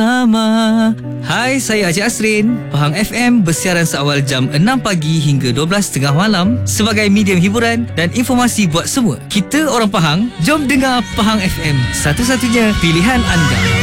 Hai, saya Encik Asrin. Pahang FM bersiaran seawal jam 6 pagi hingga 12.30 malam sebagai medium hiburan dan informasi buat semua. Kita orang Pahang, jom dengar Pahang FM, satu-satunya pilihan anda.